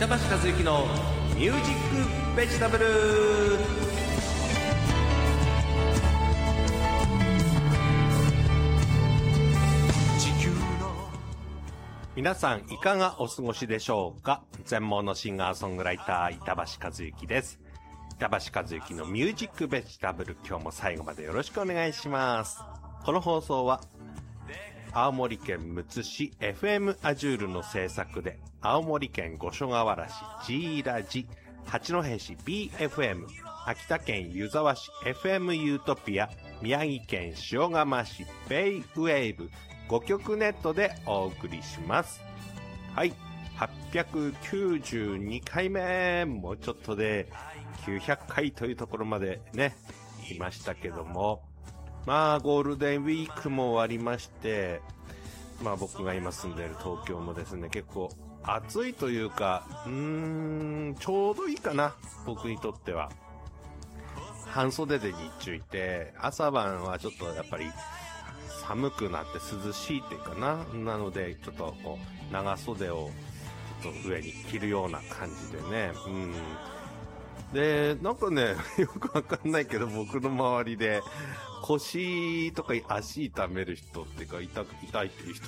板橋和之のミュージックベジタブル。皆さんいかがお過ごしでしょうか。全盲のシンガーソングライター板橋和之です。板橋和之のミュージックベジタブル、今日も最後までよろしくお願いします。この放送は青森県むつ市 FM アジュールの制作で、青森県五所川原市 G ラジ、八戸市 BFM、秋田県湯沢市 FM ユートピア、宮城県塩釜市ベイウェーブ5曲ネットでお送りします。はい、892回目、もうちょっとで900回というところまでね、来ましたけども、まあゴールデンウィークも終わりまして、まあ僕が今住んでいる東京もですね、結構暑いというか、ちょうどいいかな、僕にとっては。半袖で日中いて、朝晩はちょっとやっぱり寒くなって涼しいっていうかな。なので、ちょっとこう、長袖をちょっと上に着るような感じでね。で、なんかね、よくわかんないけど、僕の周りで、腰とか足痛める人っていうか、痛いっていう人